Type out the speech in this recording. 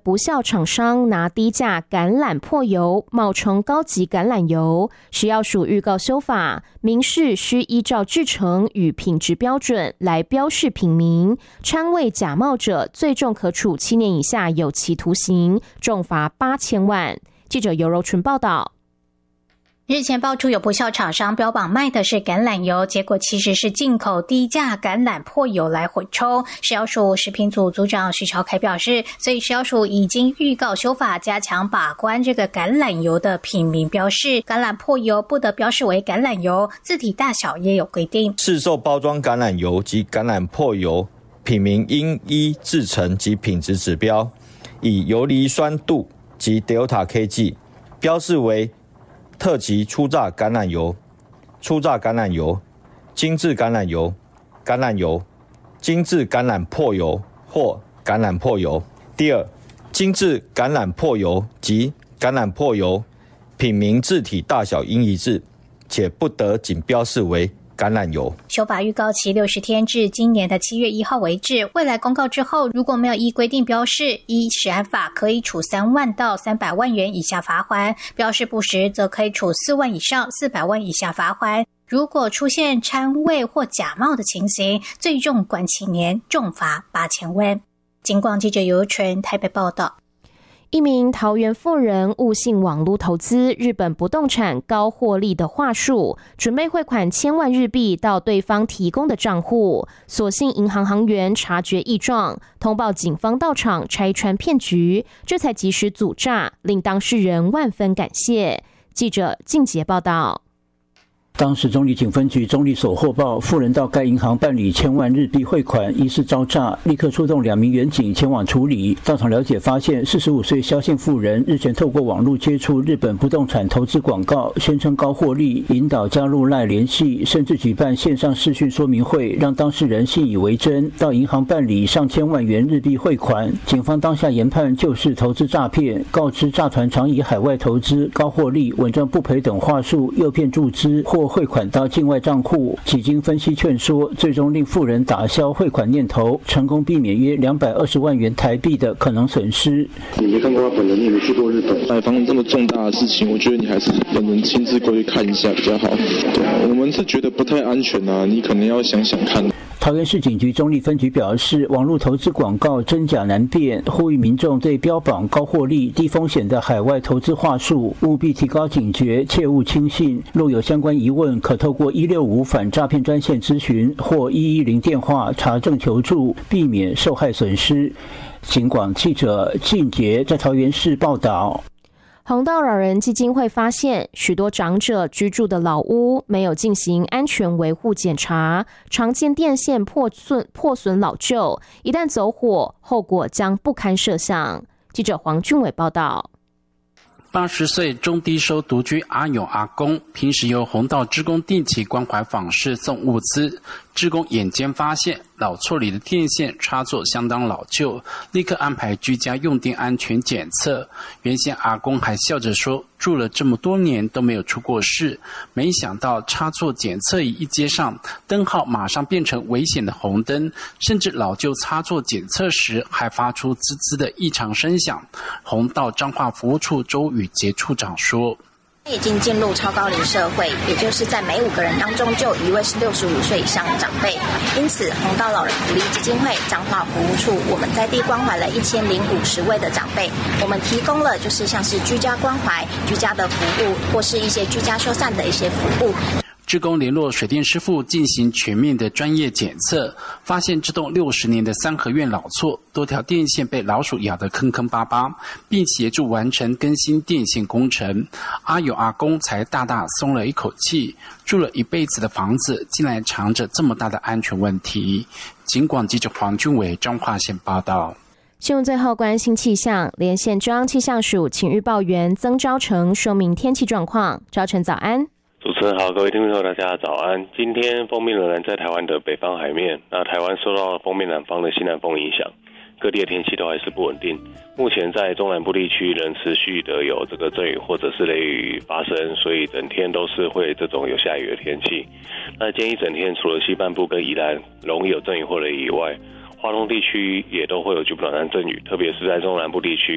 不肖厂商拿低价橄榄破油冒充高级橄榄油，食药署预告修法，明示需依照制成与品质标准来标示品名，掺味假冒者最重可处7年以下有期徒刑，重罚8000万。记者尤柔纯报道。 日前爆出有不肖厂商标榜卖的是橄榄油，结果其实是进口低价橄榄破油来混充。食药署食品组组长徐朝凯表示，所以食药署已经预告修法，加强把关这个橄榄油的品名标示，橄榄破油不得标示为橄榄油，字体大小也有规定。 市售包装橄榄油及橄榄破油品名应依制成及品质指标，以游离酸度及 Delta Kg 标示为特级初榨橄榄油、初榨橄榄油、精致橄榄油、橄榄油、精致橄榄破油或橄榄破油。第二，精致橄榄破油及橄榄破油品名字体大小应一致，且不得仅标示为橄榄油。 修法预告期60天，至今年的7月1号为止。未来公告之后，如果没有依规定标示，依食安法可以处3万到300万元以下罚锾；标示不实，则可以处4万以上400万以下罚锾。如果出现掺味或假冒的情形，最重关7年，重罚8000万。警广记者尤纯台北报道。 一名桃园妇人误信网络投资日本不动产高获利的话术，准备汇款1000万日币到对方提供的账户，所幸银行行员察觉异状，通报警方到场拆穿骗局，这才及时阻诈，令当事人万分感谢。记者靳杰报道。 当时中坜警分局中坜所获报，妇人到该银行办理1000万日币汇款，疑似招诈，立刻出动2名员警前往处理。到场了解发现，45岁萧姓妇人日前透过网络接触日本不动产投资广告，宣称高获利，引导加入赖联系，甚至举办线上视讯说明会，让当事人信以为真，到银行办理上千万元日币汇款。警方当下研判就是投资诈骗，告知诈团常以海外投资、高获利、稳赚不赔等话术诱骗注资或汇款到境外账户，几经分析劝说，最终令妇人打消汇款念头，成功避免约220万元台币的可能损失。 你没看过他本人，你也没去过日本，买房这么重大的事情，我觉得你还是本人亲自过去看一下比较好。对啊，我们是觉得不太安全啊，你可能要想想看。 桃园市警局中坜分局表示，网络投资广告真假难辨，呼吁民众对标榜高获利、低风险的海外投资话术务必提高警觉，切勿轻信。若有相关疑问，可透过165反诈骗专线咨询或110电话查证求助，避免受害损失。警广记者靳杰在桃园市报道。 红道老人基金会发现，许多长者居住的老屋没有进行安全维护检查，常见电线破损老旧，一旦走火，后果将不堪设想。记者黄俊伟报道。 80岁中低收独居阿勇阿公，平时由红道志工定期关怀访视送物资。志工眼尖发现老厝里的电线插座相当老旧，立刻安排居家用电安全检测。原先阿公还笑着说，住了这么多年都没有出过事，没想到插座检测仪一接上，灯号马上变成危险的红灯，甚至老旧插座检测时还发出滋滋的异常声响。红道彰化服务处周宇杰处长说， 已经进入超高龄社会，也就是在每5个人当中就有1位是65岁以上的长辈。因此，红道老人福利基金会彰化服务处，我们在地关怀了1050位的长辈。我们提供了就是像是居家关怀、居家的服务，或是一些居家修缮的一些服务。 志工联络水电师傅进行全面的专业检测，发现这栋60年的3合院老厝，多条电线被老鼠咬得坑坑巴巴，并协助完成更新电线工程。阿友阿公才大大松了一口气，住了一辈子的房子，竟然藏着这么大的安全问题。警广记者黄俊伟彰化县报道。 新闻最后关心气象，连线中央气象署请预报员曾昭成说明天气状况。昭成早安。 主持人好，各位听众大家早安。今天锋面仍然在台湾的北方海面，那台湾受到锋面南方的西南风影响，各地的天气都还是不稳定。目前在中南部地区仍持续的有这个阵雨或者是雷雨发生，所以整天都是会这种有下雨的天气。那今天一整天除了西半部跟宜兰容易有阵雨或雷雨以外，花东地区也都会有局部短暂阵雨，特别是在中南部地区